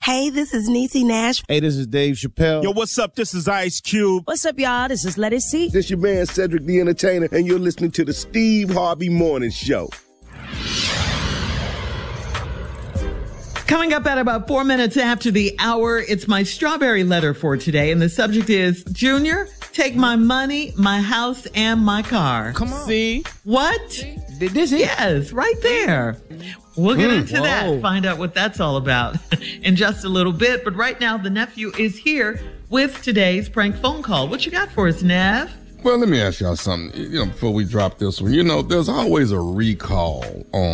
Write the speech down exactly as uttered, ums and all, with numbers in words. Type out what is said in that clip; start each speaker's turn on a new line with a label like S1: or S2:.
S1: Hey, this is Niecy Nash.
S2: Hey, this is Dave Chappelle.
S3: Yo, what's up? This is Ice Cube.
S4: What's up, y'all? This is Letty C.
S5: This your man, Cedric the Entertainer, and you're listening to the Steve Harvey Morning Show.
S6: Coming up at about four minutes after the hour, it's my strawberry letter for today. And the subject is, Junior, take my money, my house, and my car.
S2: Come on.
S6: See? What?
S2: See? This is
S6: Yes, right there. We'll get
S2: Mm,
S6: into
S2: whoa.
S6: that, find out what that's all about in just a little bit. But right now, the nephew is here with today's prank phone call. What you got for us, Nev?
S7: Well, let me ask y'all something. You know, before we drop this one, you know, there's always a recall on